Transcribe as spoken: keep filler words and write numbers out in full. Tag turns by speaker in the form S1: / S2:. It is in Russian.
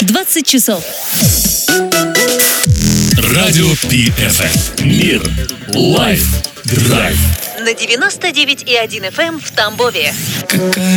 S1: двадцать часов.
S2: Радио Пи Эф Эм. Мир. Лайф. Драйв.
S1: На девяносто девять и один эф эм в Тамбове.
S2: Какая